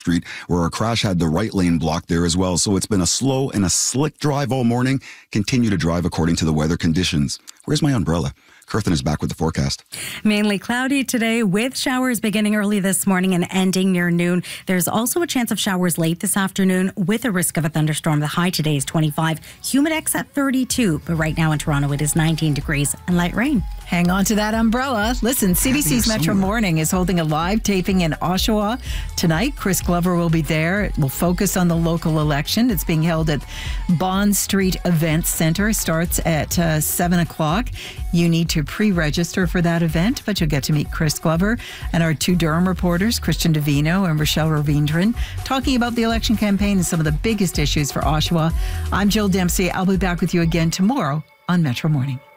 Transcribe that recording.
Street, where a crash had the right lane blocked there as well. So it's been a slow and a slick drive all morning. Continue to drive according to the weather conditions. Where's my umbrella? Kirthan is back with the forecast. Mainly cloudy today with showers beginning early this morning and ending near noon. There's also a chance of showers late this afternoon with a risk of a thunderstorm. The high today is 25. Humidex at 32. But right now in Toronto it is 19 degrees and light rain. Hang on to that umbrella. Listen, CBC's Metro Morning is holding a live taping in Oshawa tonight. Chris Glover will be there. It will focus on the local election. It's being held at Bond Street Events Centre. Starts at 7 o'clock. You need to pre-register for that event, but you'll get to meet Chris Glover and our two Durham reporters, Christian Davino and Rochelle Ravindran, talking about the election campaign and some of the biggest issues for Oshawa. I'm Jill Dempsey. I'll be back with you again tomorrow on Metro Morning.